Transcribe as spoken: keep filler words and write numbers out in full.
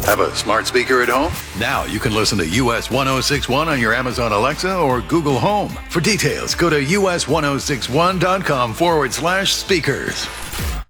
Have a smart speaker at home? Now you can listen to U S ten sixty-one on your Amazon Alexa or Google Home. For details, go to U S ten sixty-one dot com forward slash speakers.